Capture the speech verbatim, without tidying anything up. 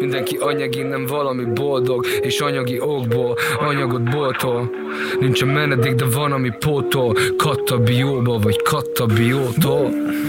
Mindenki anyagi, nem valami boldog, és anyagi okból, anyagot boltol. Nincsen menedék, de van, ami pótol. Katta bióba, vagy katta biótól.